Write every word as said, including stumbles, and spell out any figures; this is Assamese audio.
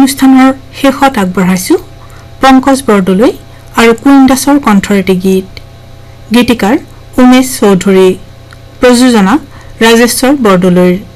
অনুষ্ঠানৰ শেষত আগবঢ়াইছো পংকজ বৰদলৈ আৰু কুইন দাসৰ কণ্ঠৰেটি গীত গীতিকাৰ উমেশ চৌধুৰী প্ৰযোজনা ৰাজেশ্বৰ বৰদলৈৰ